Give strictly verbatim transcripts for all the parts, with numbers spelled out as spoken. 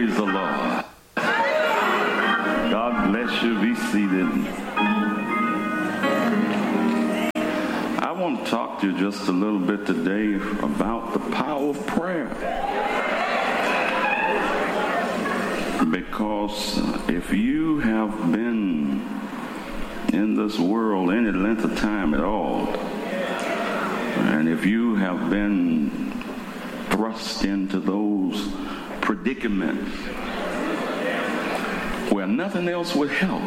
Praise the Lord. God bless you. Be seated. I want to talk to you just a little bit today about the power of prayer. Because if you have been in this world any length of time at all, and if you have been thrust into those predicaments where nothing else would help,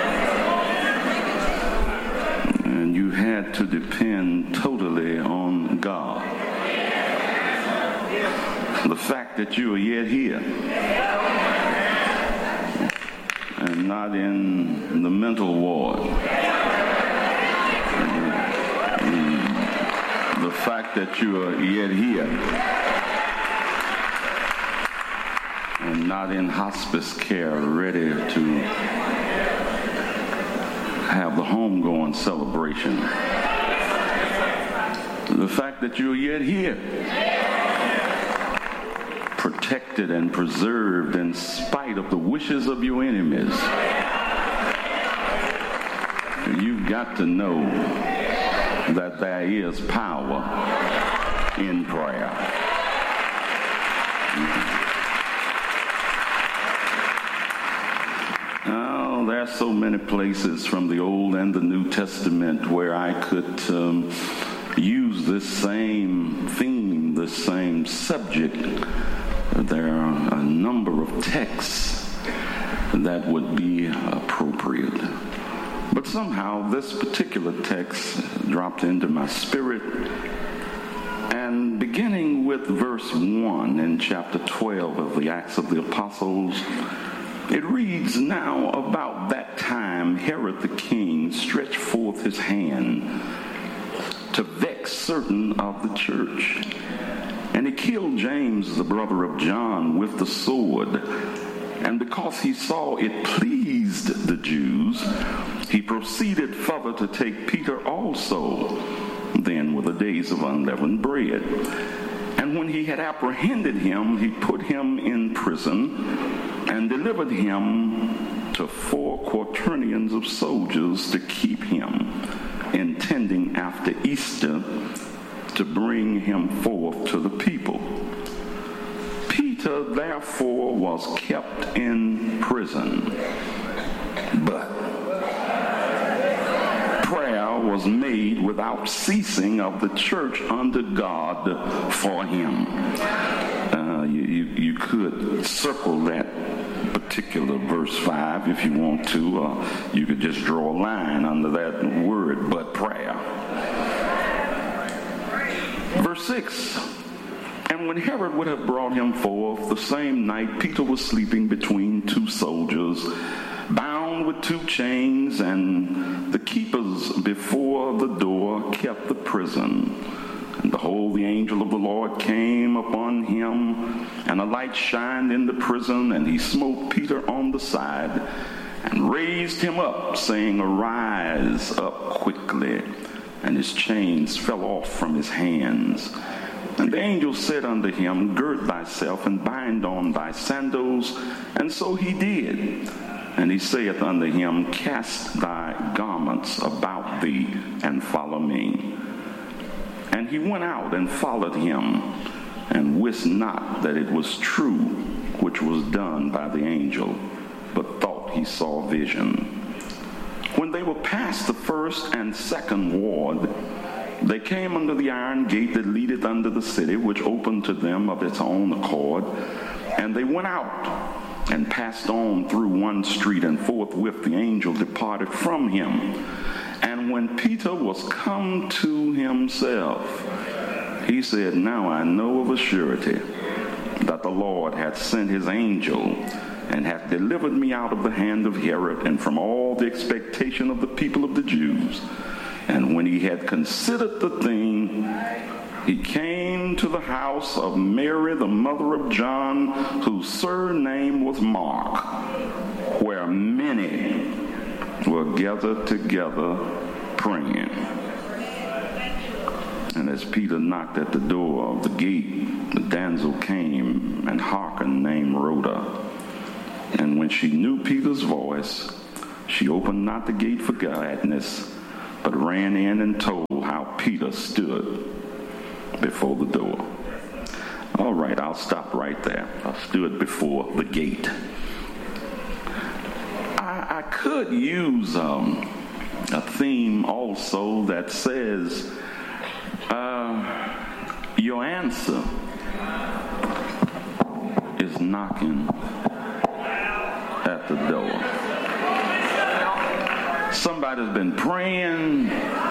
and you had to depend totally on God, the fact that you are yet here and not in the mental ward, the fact that you are yet here and not in hospice care, ready to have the homegoing celebration. The fact that you're yet here, protected and preserved in spite of the wishes of your enemies. You've got to know that there is power in prayer. Oh, there are so many places from the Old and the New Testament where I could um, use this same theme, this same subject. There are a number of texts that would be appropriate. But somehow this particular text dropped into my spirit, and beginning with verse one in chapter twelve of the Acts of the Apostles, it reads, "Now about that time Herod the king stretched forth his hand to vex certain of the church. And he killed James, the brother of John, with the sword. And because he saw it pleased the Jews, he proceeded further to take Peter also. Then were the days of unleavened bread. And when he had apprehended him, he put him in prison and delivered him to four quaternions of soldiers to keep him, intending after Easter to bring him forth to the people. Peter therefore was kept in prison, but prayer was made without ceasing of the church unto God for him." Uh, you, you, you could circle that particular verse five if you want to. Uh, you could just draw a line under that word, but prayer. Verse six, "And when Herod would have brought him forth, the same night Peter was sleeping between two soldiers, bound with two chains, and the keepers before the door kept the prison. And behold, the angel of the Lord came upon him, and a light shined in the prison, and he smote Peter on the side, and raised him up, saying, Arise up quickly. And his chains fell off from his hands. And the angel said unto him, Gird thyself, and bind on thy sandals. And so he did. And he saith unto him, Cast thy garments about thee, and follow me. And he went out and followed him, and wist not that it was true which was done by the angel, but thought he saw vision. When they were past the first and second ward, they came unto the iron gate that leadeth unto the city, which opened to them of its own accord. And they went out and passed on through one street, and forthwith the angel departed from him. And when Peter was come to himself, he said, Now I know of a surety that the Lord hath sent his angel, and hath delivered me out of the hand of Herod, and from all the expectation of the people of the Jews. And when he had considered the thing, he came to the house of Mary, the mother of John, whose surname was Mark, where many were gathered together praying. And as Peter knocked at the door of the gate, the damsel came and hearkened, named Rhoda. And when she knew Peter's voice, she opened not the gate for gladness, but ran in and told how Peter stood before the door. All right, I'll stop right there. I stood before the gate. I, I could use um, a theme also that says, uh, your answer is knocking at the door. Somebody's been praying,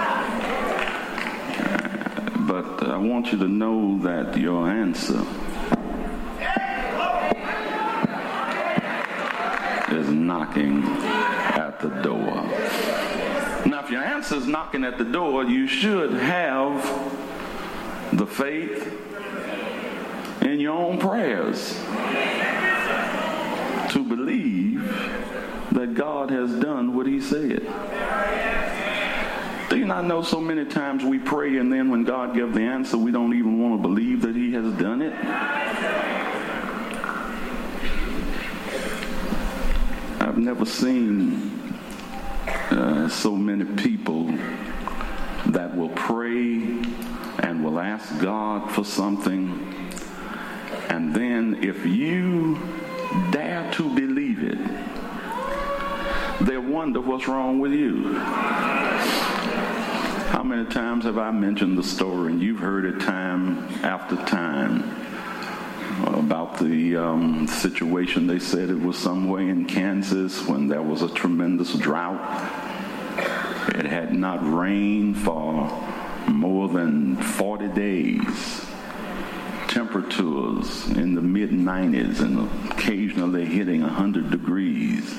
but I want you to know that your answer is knocking at the door. Now, if your answer is knocking at the door, you should have the faith in your own prayers to believe that God has done what he said. Do you not know so many times we pray and then when God gives the answer, we don't even want to believe that he has done it? I've never seen uh, so many people that will pray and will ask God for something, and then if you dare to believe it, they'll wonder what's wrong with you. How many times have I mentioned the story, and you've heard it time after time, about the um, situation? They said it was somewhere in Kansas when there was a tremendous drought. It had not rained for more than forty days. Temperatures in the mid nineties and occasionally hitting one hundred degrees.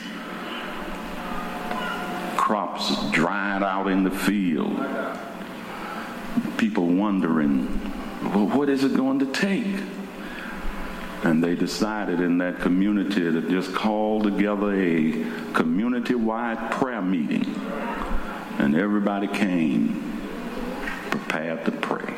Crops dried out in the field. People wondering, well, what is it going to take? And they decided in that community to just call together a community-wide prayer meeting. And everybody came prepared to pray.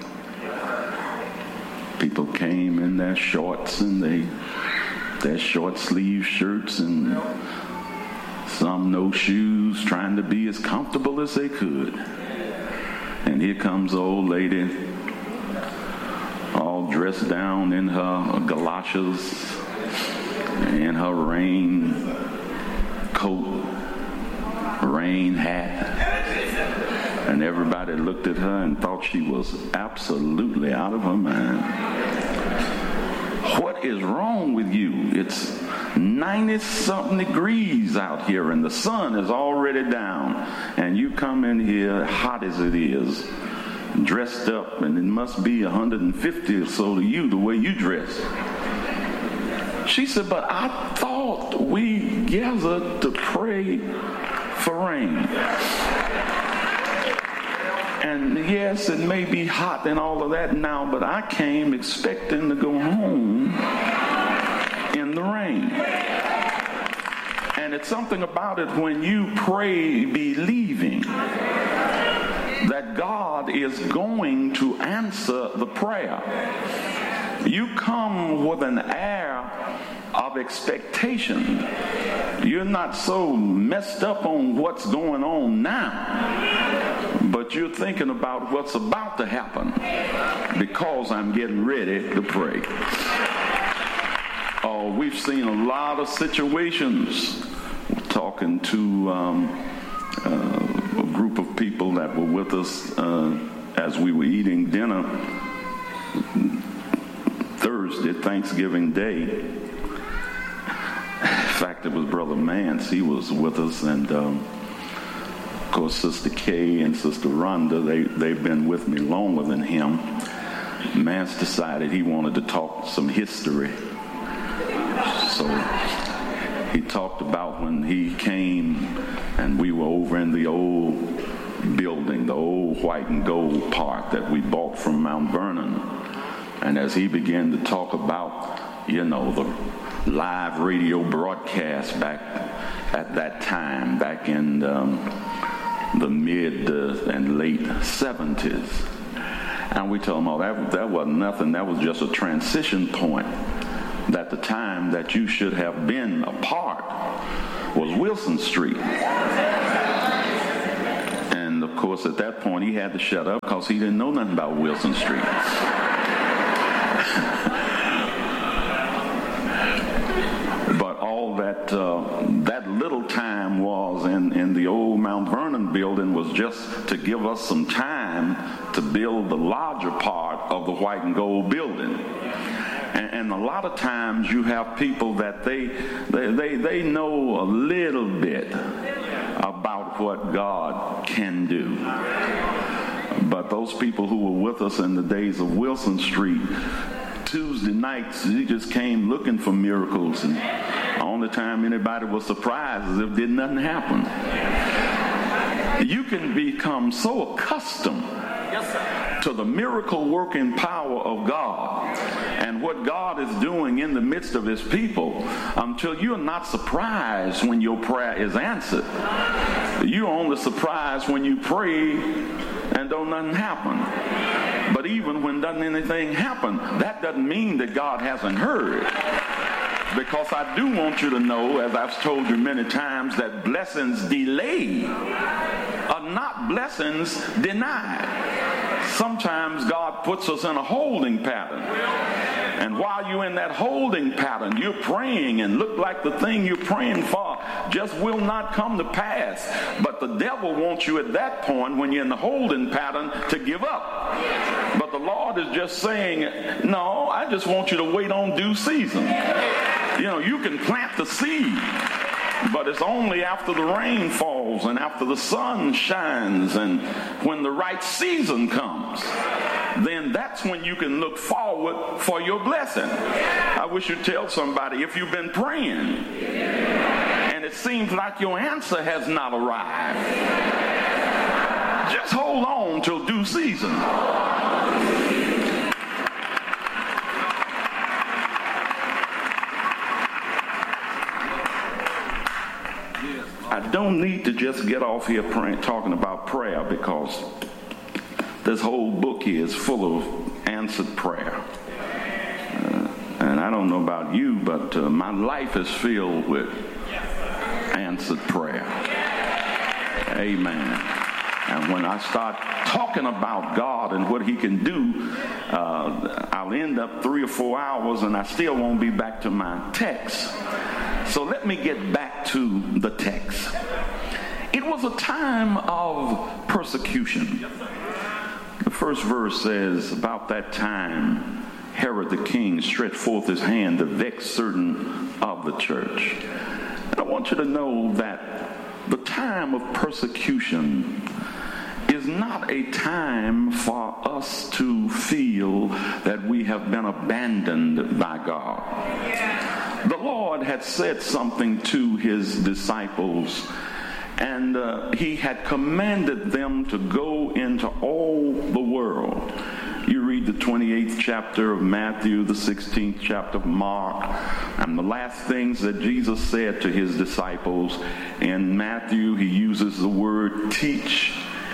People came in their shorts and they, their short sleeve shirts and some no shoes, trying to be as comfortable as they could. And here comes the old lady, all dressed down in her galoshes and her rain coat, rain hat. And everybody looked at her and thought she was absolutely out of her mind. What is wrong with you? It's ninety-something degrees out here and the sun is already down. And you come in here, hot as it is, dressed up, and it must be one hundred fifty or so to you the way you dress. She said, but I thought we gathered to pray for rain. And yes, it may be hot and all of that now, but I came expecting to go home in the rain. And it's something about it when you pray believing that God is going to answer the prayer. You come with an air of expectation. You're not so messed up on what's going on now, but you're thinking about what's about to happen because I'm getting ready to pray. Oh, we've seen a lot of situations. We're talking to um, uh, a group of people that were with us uh, as we were eating dinner Thursday, Thanksgiving Day. In fact, it was Brother Mance. He was with us, and um, of course, Sister Kay and Sister Rhonda, they, they've been with me longer than him. Mance decided he wanted to talk some history. So he talked about when he came and we were over in the old building, the old white and gold park that we bought from Mount Vernon. And as he began to talk about, you know, the live radio broadcast back at that time, back in um, the mid uh, and late seventies. And we told him, oh, that, that wasn't nothing. That was just a transition point. that the time that you should have been a part was Wilson Street. And of course, at that point, he had to shut up because he didn't know nothing about Wilson Street. But all that uh, that little time was in, in the old Mount Vernon building was just to give us some time to build the larger part of the white and gold building. And, and a lot of times you have people that they, they, they, they know a little bit about what God can do. But those people who were with us in the days of Wilson Street, Tuesday nights, they just came looking for miracles. And the only time anybody was surprised is if did nothing happen. You can become so accustomed to the miracle working power of God and what God is doing in the midst of his people until you're not surprised when your prayer is answered. You're only surprised when you pray and don't nothing happen. But even when doesn't anything happen, that doesn't mean that God hasn't heard. Because I do want you to know, as I've told you many times, that blessings delayed are not blessings denied. Sometimes God puts us in a holding pattern. And while you're in that holding pattern, you're praying and look like the thing you're praying for just will not come to pass. But the devil wants you at that point, when you're in the holding pattern, to give up. But the Lord is just saying, no, I just want you to wait on due season. You know, you can plant the seed, but it's only after the rain falls and after the sun shines and when the right season comes, then that's when you can look forward for your blessing. I wish you'd tell somebody, if you've been praying and it seems like your answer has not arrived, just hold on till due season. I don't need to just get off here praying, talking about prayer, because this whole book here is full of answered prayer. Uh, and I don't know about you, but uh, my life is filled with answered prayer. Amen. And when I start talking about God and what he can do, uh, I'll end up three or four hours and I still won't be back to my text. So let me get back to the text. It was a time of persecution. The first verse says, about that time, Herod the king stretched forth his hand to vex certain of the church. And I want you to know that the time of persecution is not a time for us to feel that we have been abandoned by God. The Lord had said something to his disciples, and uh, he had commanded them to go into all the world. You read the twenty-eighth chapter of Matthew, the sixteenth chapter of Mark, and the last things that Jesus said to his disciples. In Matthew, he uses the word teach.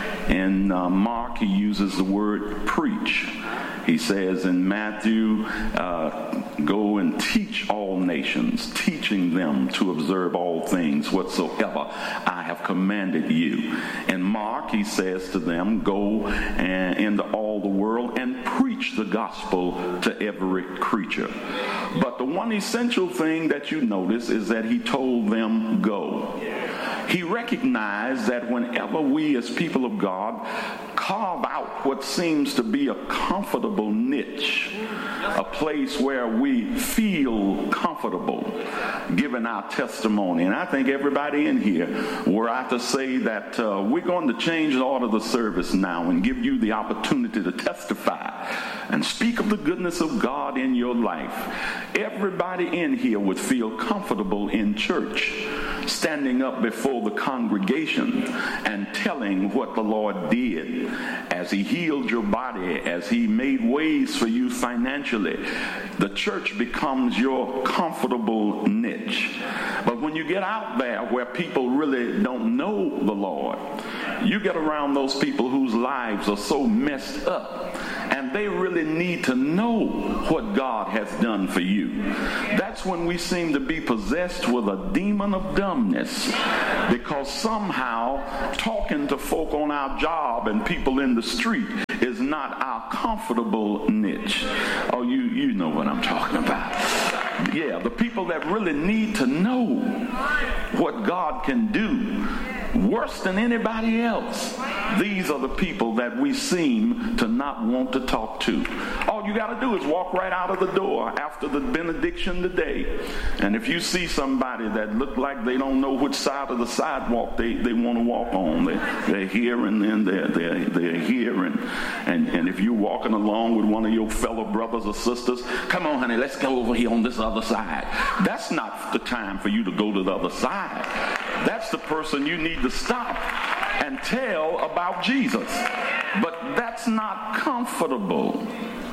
In uh, Mark, he uses the word preach. He says in Matthew, uh, go and teach all nations, teaching them to observe all things whatsoever I have commanded you. In Mark, he says to them, go and, into all the world and preach the gospel to every creature. But the one essential thing that you notice is that he told them, go. He recognized that whenever we as people of God carve out what seems to be a comfortable niche, a place where we feel comfortable giving our testimony, and I think everybody in here, were I to say that uh, we're going to change the order of the service now and give you the opportunity to testify and speak of the goodness of God in your life, everybody in here would feel comfortable in church, standing up before the congregation and telling what the Lord did as he healed your body, as he made ways for you financially. The church becomes your comfortable niche. But when you get out there where people really don't know the Lord, you get around those people whose lives are so messed up and they really need to know what God has done for you. That's when we seem to be possessed with a demon of dumbness, because somehow talking to folk on our job and people in the street is not our comfortable niche. Oh, you, you know what I'm talking about. Yeah, the people that really need to know what God can do worse than anybody else, these are the people that we seem to not want to talk to. All you got to do is walk right out of the door after the benediction today, and if you see somebody that look like they don't know which side of the sidewalk they, they want to walk on, they, they're here and then they're, they're, they're here, and, and, and if you're walking along with one of your fellow brothers or sisters, come on honey, let's go over here on this other side. That's not the time for you to go to the other side. That's the person you need to stop and tell about Jesus. But that's not comfortable.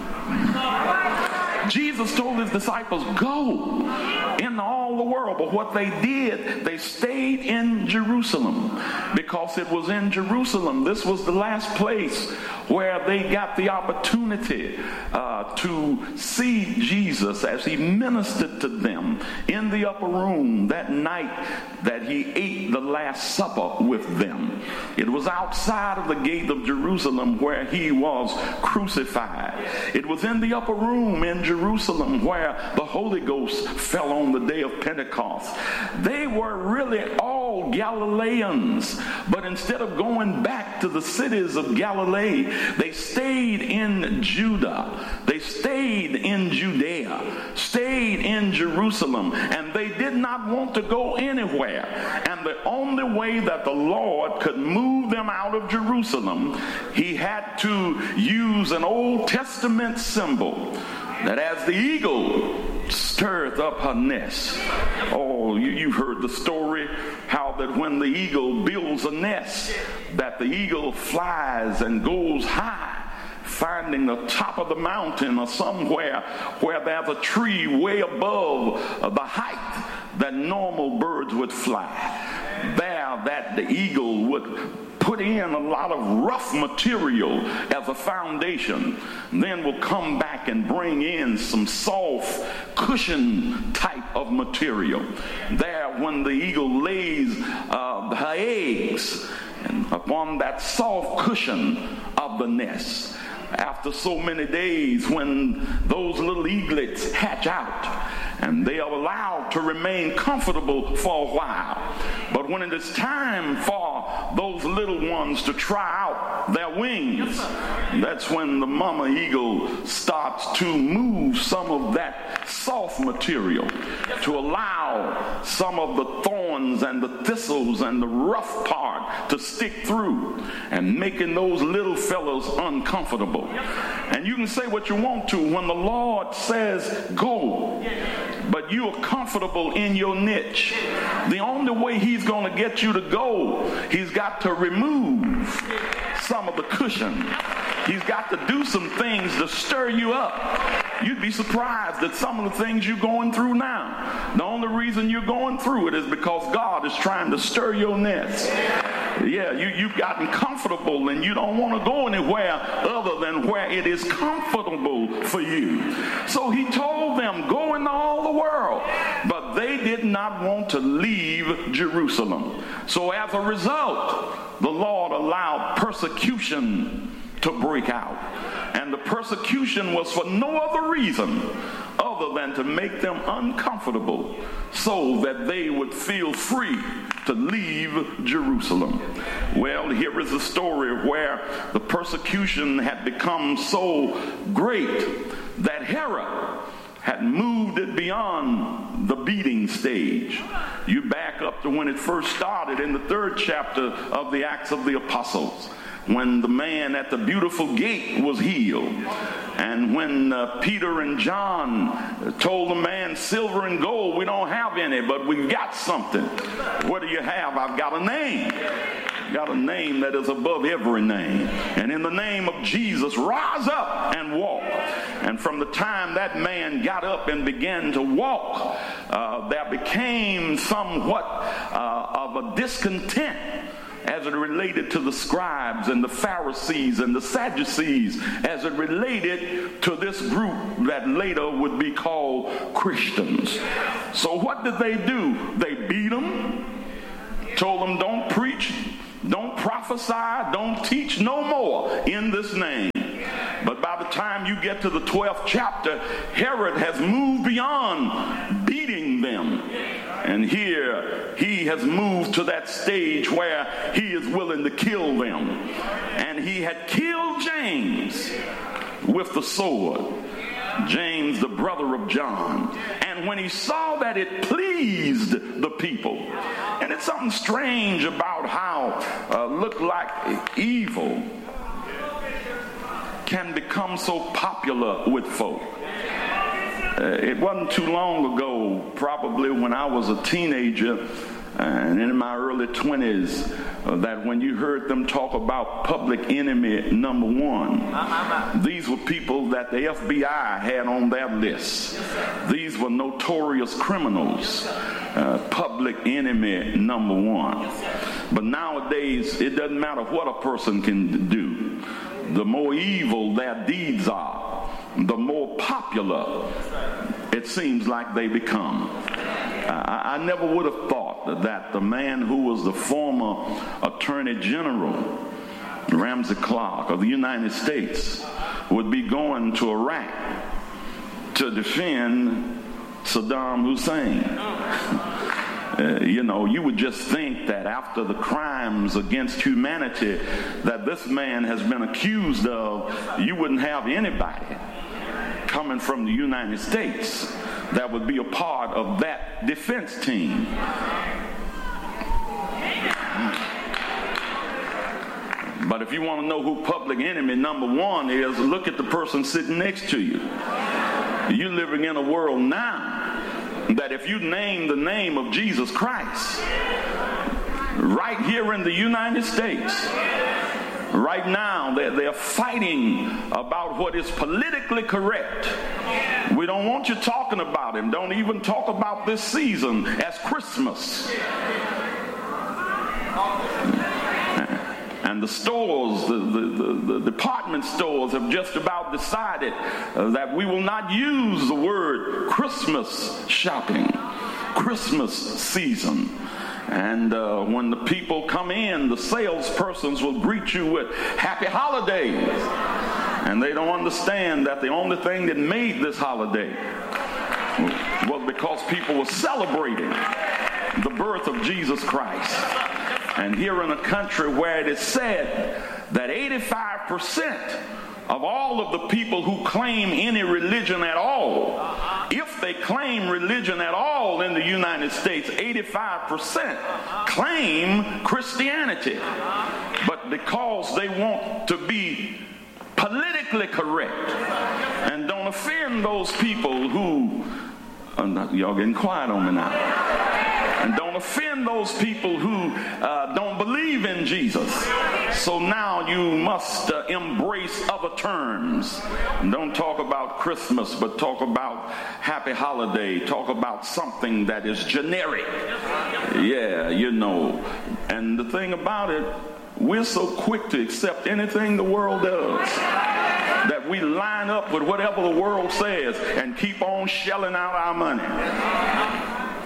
Jesus told his disciples, go into all the world. But what they did, they stayed in Jerusalem, because it was in Jerusalem. This was the last place where they got the opportunity uh, to see Jesus as he ministered to them in the upper room that night that he ate the Last Supper with them. It was outside of the gate of Jerusalem where he was crucified. It was in the upper room in Jerusalem where the Holy Ghost fell on the day of Pentecost. They were really all Galileans, but instead of going back to the cities of Galilee, they stayed in Judah. They stayed in Judea, stayed in Jerusalem, and they did not want to go anywhere. And the only way that the Lord could move them out of Jerusalem, he had to use an Old Testament symbol, that as the eagle stirreth up her nest. Oh, you, you've heard the story how that when the eagle builds a nest, that the eagle flies and goes high, finding the top of the mountain or somewhere where there's a tree way above uh, the height that normal birds would fly. There, that the eagle would put in a lot of rough material as a foundation, then will come back and bring in some soft cushion type of material. There, when the eagle lays uh, her eggs, and upon that soft cushion of the nest, after so many days, when those little eaglets hatch out, and they are allowed to remain comfortable for a while. But when it is time for those little ones to try out their wings, that's when the mama eagle starts to move some of that soft material to allow some of the thorns and the thistles and the rough part to stick through, and making those little fellows uncomfortable. And you can say what you want to when the Lord says go, but you are comfortable in your niche. The only way he's going to get you to go, he's got to remove some of the cushion. He's got to do some things to stir you up. You'd be surprised at some of the things you're going through now. The only reason you're going through it is because God is trying to stir your nest. Yeah, you, you've gotten comfortable and you don't want to go anywhere other than where it is comfortable for you. So he told them, go into all the world. But they did not want to leave Jerusalem. So as a result, the Lord allowed persecution to break out. And the persecution was for no other reason other than to make them uncomfortable so that they would feel free to leave Jerusalem. Well, here is a story where the persecution had become so great that Herod had moved it beyond the beating stage. You back up to when it first started in the third chapter of the Acts of the Apostles, when the man at the beautiful gate was healed, and when uh, Peter and John told the man, silver and gold we don't have any, but we've got something. What do you have? I've got a name. I've got a name that is above every name, and in the name of Jesus, rise up and walk. And from the time that man got up and began to walk, uh, there became somewhat uh, of a discontent as it related to the scribes and the Pharisees and the Sadducees, as it related to this group that later would be called Christians. So what did they do? They beat them, told them don't preach, don't prophesy, don't teach no more in this name. But by the time you get to the twelfth chapter, Herod has moved beyond beating them. And here he has moved to that stage where he is willing to kill them. And he had killed James with the sword. James, the brother of John. And when he saw that it pleased the people, and it's something strange about how uh, look like evil can become so popular with folk. Uh, it wasn't too long ago, probably when I was a teenager and in my early twenties, uh, that when you heard them talk about public enemy number one, these were people that the F B I had on their list. These were notorious criminals, uh, public enemy number one. But nowadays, it doesn't matter what a person can do. The more evil their deeds are, the more popular it seems like they become. I, I never would have thought that the man who was the former Attorney General, Ramsey Clark of the United States, would be going to Iraq to defend Saddam Hussein. Uh, you know, you would just think that after the crimes against humanity that this man has been accused of, you wouldn't have anybody coming from the United States that would be a part of that defense team. But if you want to know who public enemy number one is, look at the person sitting next to you. You're living in a world now that if you name the name of Jesus Christ right here in the United States, right now they're, they're fighting about what is politically correct. We don't want you talking about him. Don't even talk about this season as Christmas. And the stores, the, the, the, the department stores have just about decided uh, that we will not use the word Christmas shopping, Christmas season. And uh, when the people come in, the salespersons will greet you with happy holidays. And they don't understand that the only thing that made this holiday was because people were celebrating the birth of Jesus Christ. And here in a country where it is said that eighty-five percent of all of the people who claim any religion at all, if they claim religion at all in the United States, eighty-five percent claim Christianity. But because they want to be politically correct and don't offend those people who, uh, not, y'all getting quiet on me now. And don't offend those people who uh, don't believe in Jesus. So now you must uh, embrace other terms. And don't talk about Christmas, but talk about happy holiday. Talk about something that is generic. Yeah, you know. And the thing about it, we're so quick to accept anything the world does that we line up with whatever the world says and keep on shelling out our money.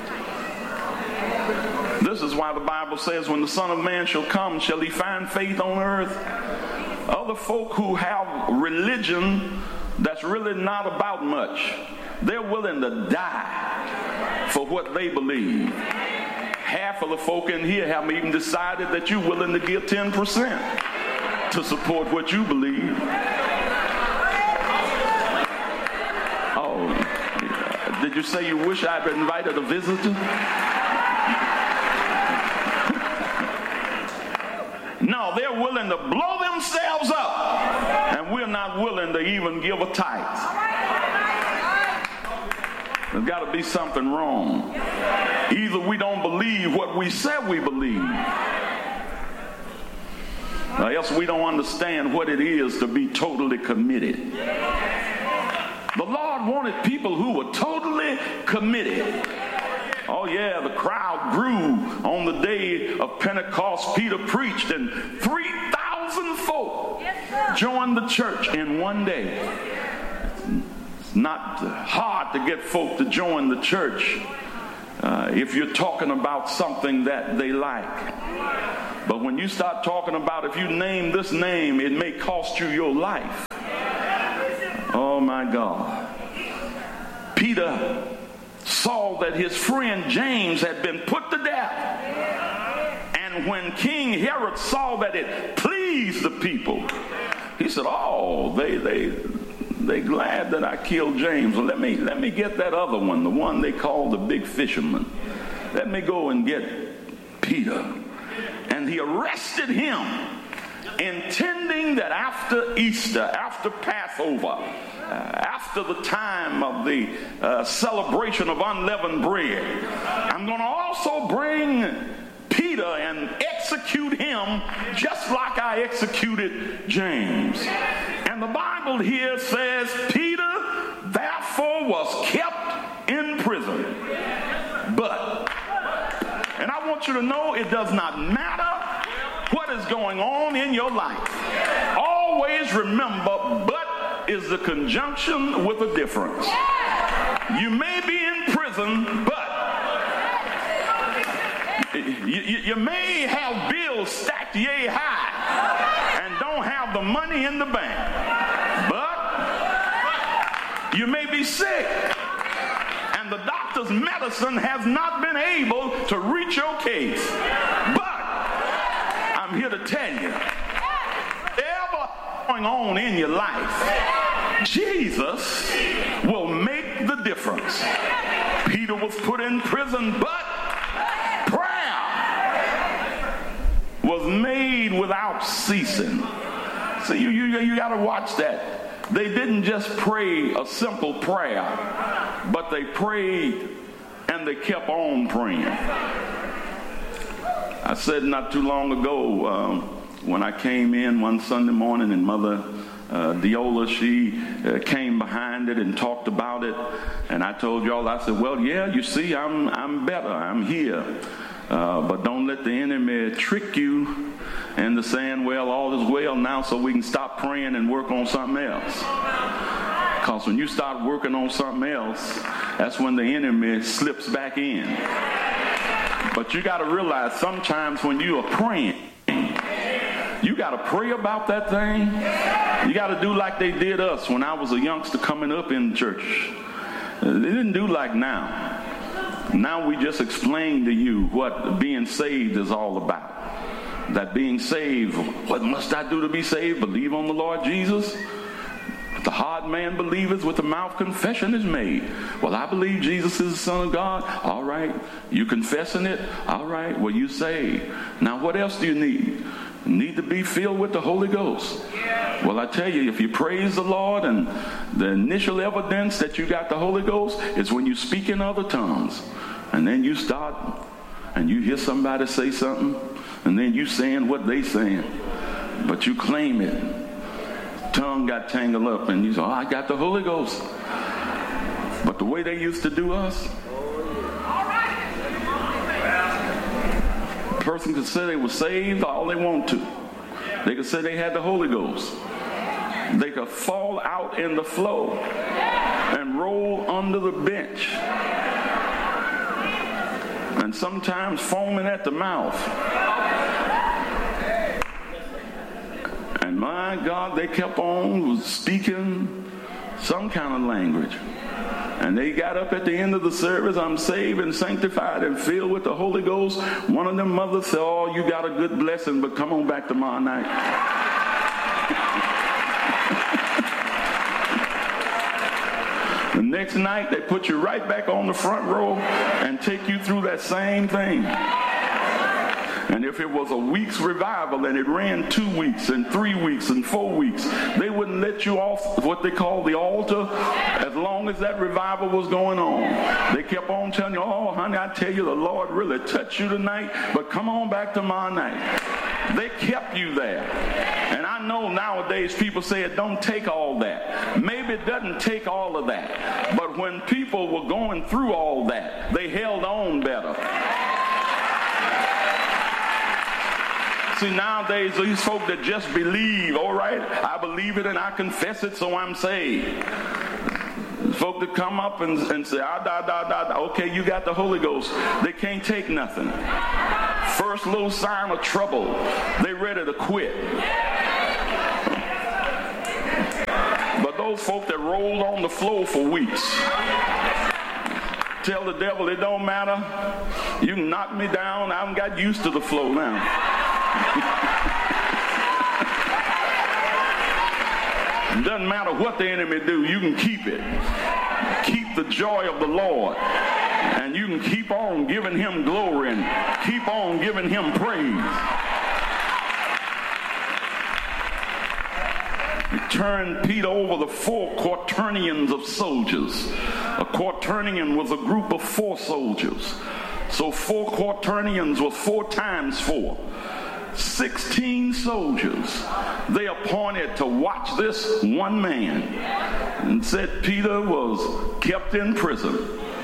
This is why the Bible says, when the Son of Man shall come, shall he find faith on earth? Other folk who have religion that's really not about much, they're willing to die for what they believe. Half of the folk in here haven't even decided that you're willing to give ten percent to support what you believe. Oh, did you say you wish I'd invited a visitor? No, they're willing to blow themselves up, and we're not willing to even give a tithe. There's got to be something wrong. Either we don't believe what we said we believe, or else we don't understand what it is to be totally committed. The Lord wanted people who were totally committed. Oh yeah, the crowd grew on the day of Pentecost. Peter preached and three thousand folk joined the church in one day. It's not hard to get folk to join the church uh, if you're talking about something that they like. But when you start talking about, if you name this name, it may cost you your life. Oh my God. Peter saw that his friend James had been put to death. And when King Herod saw that it pleased the people, he said, oh, they they they glad that I killed James. Well, let me let me get that other one, the one they call the big fisherman. Let me go and get Peter. And he arrested him, intending that after Easter, after Passover, uh, after the time of the uh, celebration of unleavened bread, I'm going to also bring Peter and execute him just like I executed James. And the Bible here says Peter therefore was kept in prison. But, and I want you to know, it does not matter what is going on in your life. Always remember, but is the conjunction with a difference. You may be in prison, but you, you, you may have bills stacked yay high and don't have the money in the bank. But you may be sick and the doctor's medicine has not been able to reach your case. But I'm here to tell you, whatever going on in your life, Jesus will make the difference. Peter was put in prison, but prayer was made without ceasing. So you, you, you got to watch that. They didn't just pray a simple prayer, but they prayed and they kept on praying. I said not too long ago um, when I came in one Sunday morning and Mother uh, Deola, she uh, came behind it and talked about it. And I told y'all, I said, well, yeah, you see, I'm, I'm better. I'm here. Uh, but don't let the enemy trick you into saying, well, all is well now, so we can stop praying and work on something else. Because when you start working on something else, that's when the enemy slips back in. But you got to realize sometimes when you are praying, you got to pray about that thing. You got to do like they did us when I was a youngster coming up in church. They didn't do like now. Now we just explain to you what being saved is all about. That being saved, what must I do to be saved? Believe on the Lord Jesus. The heart man believeth, with the mouth confession is made. Well, I believe Jesus is the Son of God. All right. You confessing it? All right. Well, you saved. Now, what else do you need? You need to be filled with the Holy Ghost. Well, I tell you, if you praise the Lord, and the initial evidence that you got the Holy Ghost is when you speak in other tongues. And then you start and you hear somebody say something, and then you saying what they saying. But you claim it. Tongue got tangled up and you say, oh, I got the Holy Ghost. But the way they used to do us, a person could say they were saved all they want to. They could say they had the Holy Ghost. They could fall out in the flow and roll under the bench. And sometimes foaming at the mouth. And my God, they kept on speaking some kind of language. And they got up at the end of the service, I'm saved and sanctified and filled with the Holy Ghost. One of them mothers said, oh, you got a good blessing, but come on back tomorrow night. The next night, they put you right back on the front row and take you through that same thing. And if it was a week's revival and it ran two weeks and three weeks and four weeks, they wouldn't let you off what they call the altar as long as that revival was going on. They kept on telling you, oh, honey, I tell you, the Lord really touched you tonight, but come on back tomorrow night. They kept you there. And I know nowadays people say it don't take all that. Maybe it doesn't take all of that. But when people were going through all that, they held on better. See, nowadays, these folk that just believe, all right, I believe it and I confess it, so I'm saved. Folk that come up and, and say, ah, da, da, da, da, okay, you got the Holy Ghost. They can't take nothing. First little sign of trouble, they ready to quit. But those folk that rolled on the floor for weeks, tell the devil it don't matter. You can knock me down. I haven't got used to the flow now. Doesn't matter what the enemy do, you can keep it. Keep the joy of the Lord, and you can keep on giving him glory and keep on giving him praise. He turned Peter over the four quaternions of soldiers. A quaternion was a group of four soldiers. So four quaternions was four times four. Sixteen soldiers they appointed to watch this one man, and said Peter was kept in prison.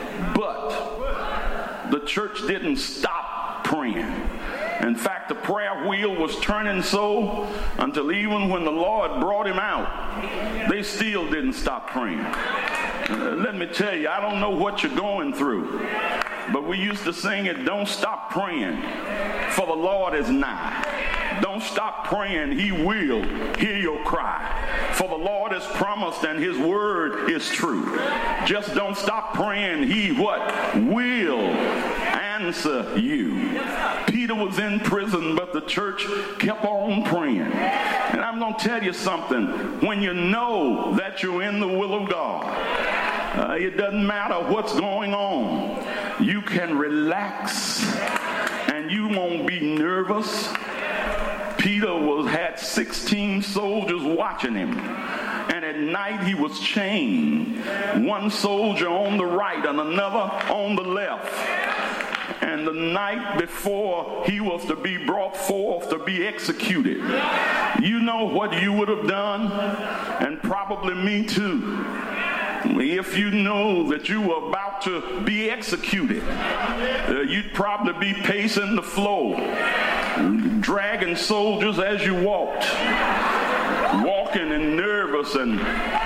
But the church didn't stop praying. In fact, the prayer wheel was turning so until even when the Lord brought him out, they still didn't stop praying. Uh, let me tell you, I don't know what you're going through, but we used to sing it, don't stop praying, for the Lord is nigh. Don't stop praying, he will hear your cry. For the Lord has promised and his word is true. Just don't stop praying, he what? Will answer you. Peter was in prison, but the church kept on praying. And I'm going to tell you something. When you know that you're in the will of God, uh, it doesn't matter what's going on. You can relax and you won't be nervous. Peter was had sixteen soldiers watching him, and at night he was chained, one soldier on the right and another on the left. And the night before he was to be brought forth to be executed, you know what you would have done, and probably me too. If you know that you were about to be executed, uh, you'd probably be pacing the floor, dragging soldiers as you walked, walking and nervous, and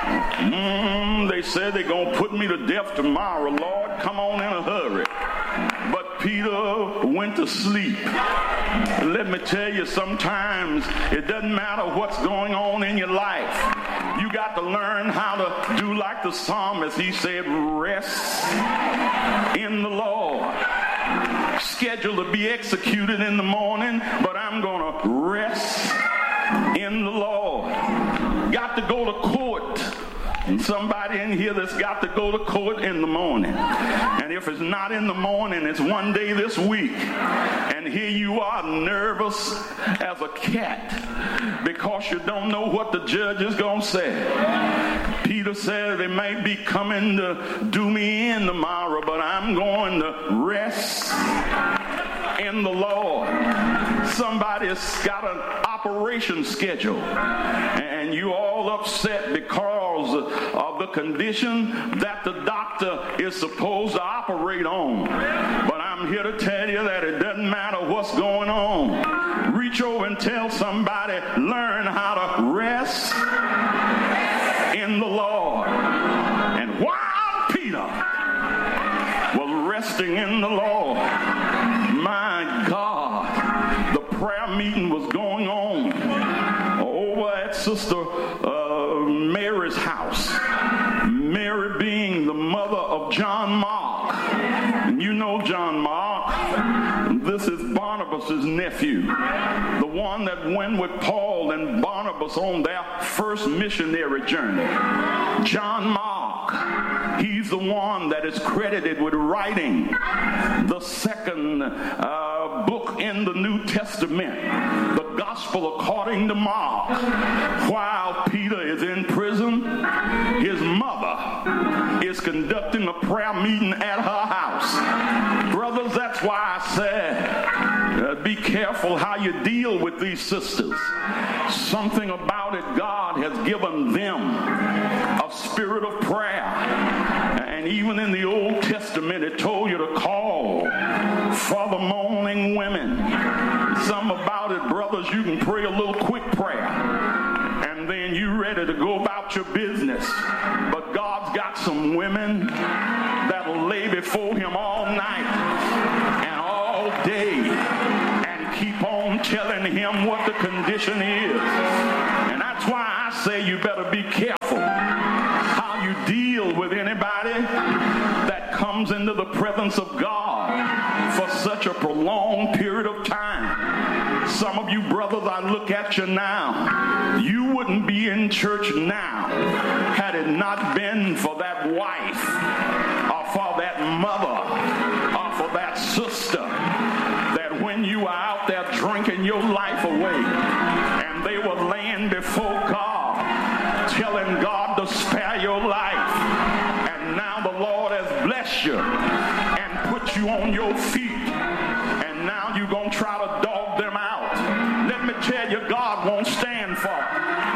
mm, they said they're going to put me to death tomorrow. Lord, come on in a hurry. But Peter went to sleep. Let me tell you, sometimes it doesn't matter what's going on in your life. You got to learn how to do like the psalmist. He said, rest in the Lord. Scheduled to be executed in the morning, but I'm going to rest in the Lord. Got to go to court. And somebody in here that's got to go to court in the morning. And if it's not in the morning, it's one day this week. And here you are, nervous as a cat because you don't know what the judge is going to say. Peter said they may be coming to do me in tomorrow, but I'm going to rest in the Lord. Somebody's got an operation schedule, and you all upset because of the condition that the doctor is supposed to operate on. But I'm here to tell you that it doesn't matter what's going on. Reach over and tell somebody, learn how to rest in the Lord. And while Peter was resting in the Lord, my God, the prayer meeting was going on over at Sister uh, Mary's house. Mary being the mother of John Mark. And you know John Mark. This is Barnabas' nephew. The one that went with Paul and Barnabas on their first missionary journey. John Mark. He's the one that is credited with writing the second uh, book in the New Testament, the Gospel according to Mark. While Peter is in prison, his mother is conducting a prayer meeting at her house. Brothers, that's why I said, uh, be careful how you deal with these sisters. Something about it, God has given them a spirit of prayer. And even in the Old Testament, Testament, it told you to call for the mourning women. Something about it, brothers, you can pray a little quick prayer, and then you ready to go about your business. But God's got some women that'll lay before him all night and all day and keep on telling him what the condition is. And that's why I say you better be careful how you deal with anybody that comes into the presence of God for such a prolonged period of time. Some of you brothers, I look at you now, you wouldn't be in church now had it not been for that wife or for that mother or for that sister, that when you were out there drinking your life away and they were laying before God telling God to spare your life, and now the Lord has blessed you and put you on your feet, and now you're going to try to dog them out. Let me tell you, God won't stand for it.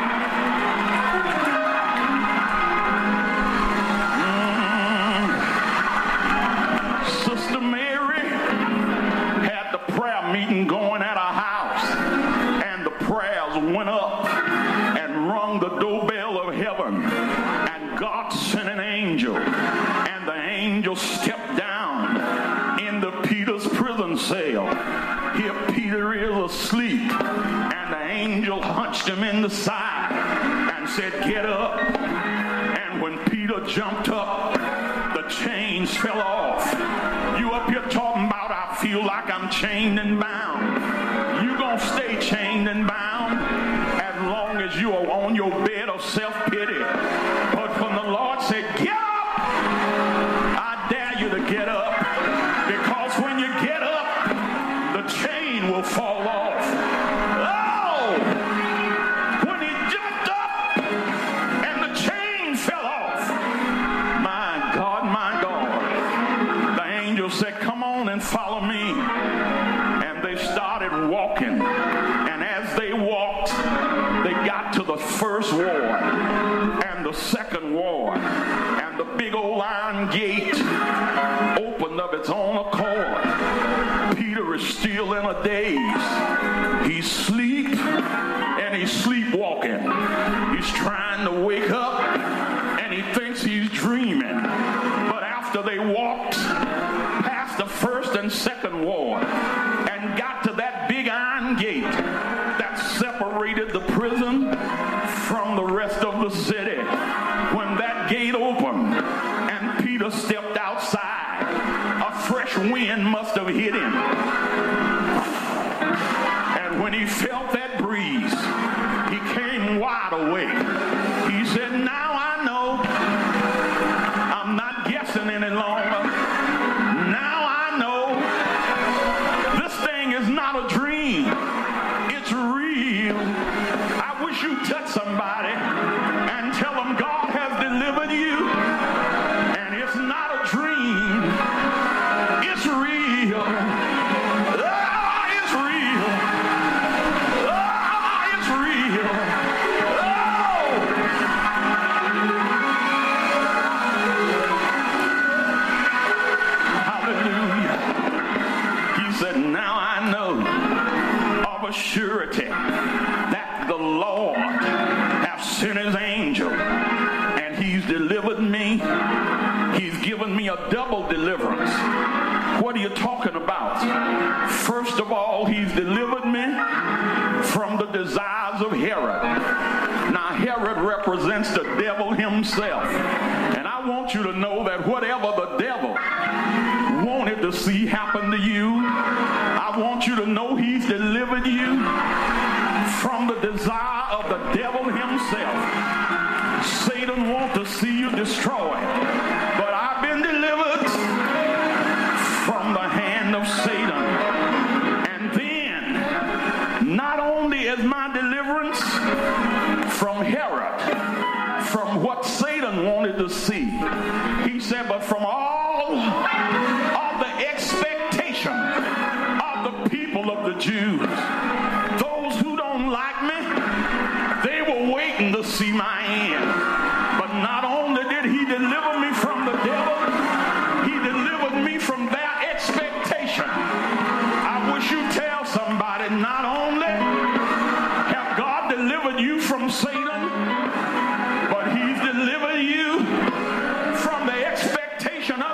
Mm. Sister Mary had the prayer meeting going at her house, and the prayers went up and rung the doorbell of heaven, and God sent an angel, and the angel stepped down into Peter's prison cell. Here Peter is asleep, and the angel hunched him in the side and said, "Get up." And when Peter jumped up, the chains fell off. You up here talking about, "I feel like I'm chained and bound." You gonna stay chained and bound as long as you are on your bed of self-pity. But when the Lord said, "Get up," I dare you to get up, because when you get up, the chain will fall off. Oh! When he jumped up and the chain fell off, my God, my God, the angel said, "Come on and follow me." And they started walking, and as they walked, they got to the first ward and the second ward, and the big old iron gate opened of its own accord. Peter is still in a daze. He's asleep, and he's sleepwalking. He's trying to wake up, and he thinks he's dreaming. But after they walked past the first and second ward and got to that big iron gate that separated the prison from the rest of the city, when that gate opened and Peter stepped outside, a fresh wind must have hit him. And when he felt that breeze, he came wide awake. He said, "Now I know. I'm not guessing any longer. Now I know this thing is not a dream. It's real." I wish you'd touch somebody and tell them God has delivered you, and it's not a dream. It's real. Oh, it's real. Oh, it's real. Oh! Hallelujah. He said, "Now I know of a surety that the Lord hath sent his angel, and he's delivered me. He's given me a double deliverance." What are you talking about? First of all, he's delivered me from the desires of Herod. Now, Herod represents the devil himself. And I want you to know that whatever the devil wanted to see happen to you, I want you to know he's delivered you from the desire of the devil himself. Satan wants to see you destroyed, but I've been delivered from the hand of Satan. And then, not only is my deliverance from Herod, from what Satan wanted to see, he said, but from all of the expectation of the people of the Jews. Those who don't like me, they were waiting to see my end. But not only did he deliver me from the devil, he delivered not only have God delivered you from Satan, but he's delivered you